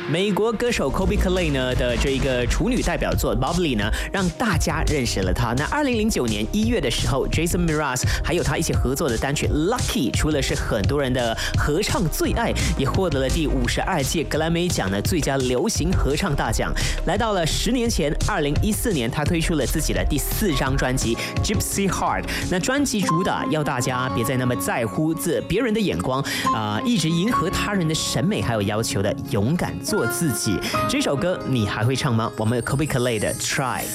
美国歌手 Colbie Caillat 呢的这个处女代表作 Bubbly 呢，让大家认识了他。那2009年1月的时候 ，Jason Mraz 还有他一起合作的单曲 Lucky， 除了是很多人的合唱最爱，也获得了第52届格莱美奖的最佳流行合唱大奖。来到了10年前，2014年，他推出了自己的第4张专辑 Gypsy Heart。那专辑主打要大家别再那么在乎别人的眼光一直迎合他人的审美还有要求的，勇敢做自己。这首歌你还会唱吗？我们 Colbie Caillat 的 Try。